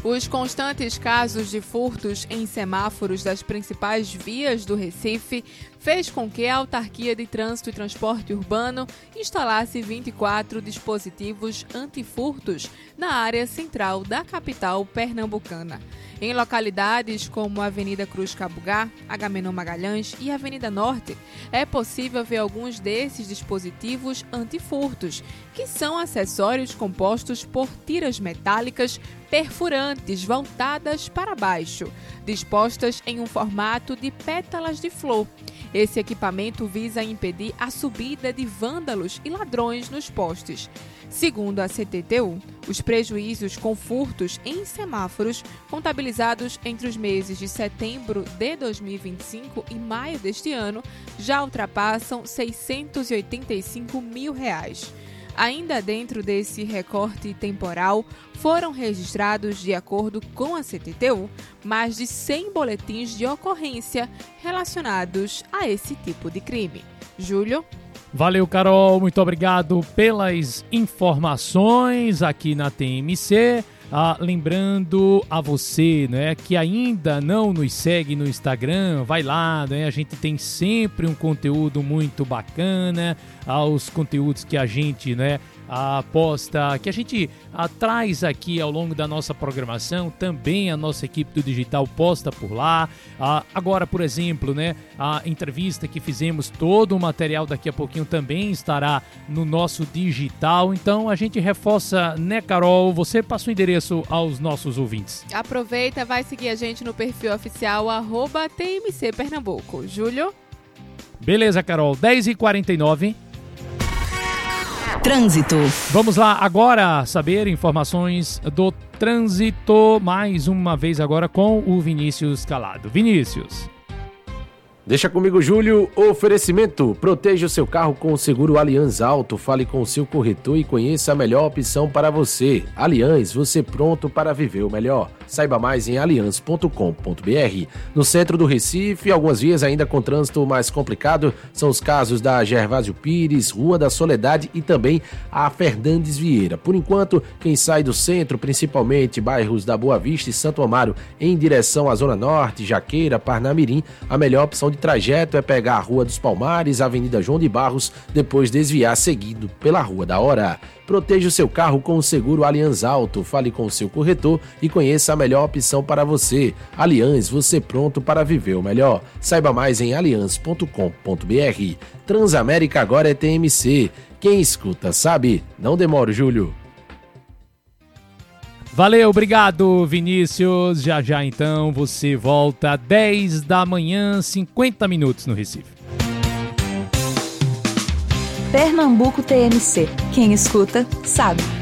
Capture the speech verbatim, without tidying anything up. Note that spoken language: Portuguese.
Os constantes casos de furtos em semáforos das principais vias do Recife fez com que a Autarquia de Trânsito e Transporte Urbano instalasse vinte e quatro dispositivos antifurtos na área central da capital pernambucana. Em localidades como a Avenida Cruz Cabugá, Agamenon Magalhães e Avenida Norte, é possível ver alguns desses dispositivos antifurtos, que são acessórios compostos por tiras metálicas perfurantes voltadas para baixo, dispostas em um formato de pétalas de flor. Esse equipamento visa impedir a subida de vândalos e ladrões nos postes. Segundo a C T T U, os prejuízos com furtos em semáforos contabilizados entre os meses de setembro de dois mil e vinte e cinco e maio deste ano já ultrapassam seiscentos e oitenta e cinco mil reais. Ainda dentro desse recorte temporal, foram registrados, de acordo com a C T T U, mais de cem boletins de ocorrência relacionados a esse tipo de crime. Júlio? Valeu, Carol. Muito obrigado pelas informações aqui na T M C. Ah, lembrando a você, né, que ainda não nos segue no Instagram, vai lá, né, a gente tem sempre um conteúdo muito bacana, ah, os conteúdos que a gente, né, ah, posta, que a gente ah, traz aqui ao longo da nossa programação, também a nossa equipe do Digital posta por lá. Ah, agora, por exemplo, né, a entrevista que fizemos, todo o material daqui a pouquinho também estará no nosso Digital. Então a gente reforça, né, Carol? Você passa o endereço aos nossos ouvintes. Aproveita, vai seguir a gente no perfil oficial arroba T M C Pernambuco. Júlio? Beleza, Carol. dez e quarenta e nove. Trânsito. Vamos lá agora saber informações do trânsito, mais uma vez agora com o Vinícius Calado. Vinícius. Deixa comigo, Júlio. Oferecimento: proteja o seu carro com o seguro Allianz Auto. Fale com o seu corretor e conheça a melhor opção para você. Allianz, você pronto para viver o melhor. Saiba mais em allianz ponto com ponto b r. No centro do Recife, algumas vias ainda com trânsito mais complicado são os casos da Gervásio Pires, Rua da Soledade e também a Fernandes Vieira. Por enquanto, quem sai do centro, principalmente bairros da Boa Vista e Santo Amaro, em direção à Zona Norte, Jaqueira, Parnamirim, a melhor opção de trajeto é pegar a Rua dos Palmares, Avenida João de Barros, depois desviar seguido pela Rua da Hora. Proteja o seu carro com o seguro Allianz Auto. Fale com o seu corretor e conheça a melhor opção para você. Allianz, você pronto para viver o melhor. Saiba mais em allianz ponto com ponto b r. Transamérica agora é T M C. Quem escuta sabe. Não demora, Júlio. Valeu, obrigado, Vinícius. Já já então você volta às dez da manhã, cinquenta minutos no Recife. Pernambuco T M C. Quem escuta, sabe.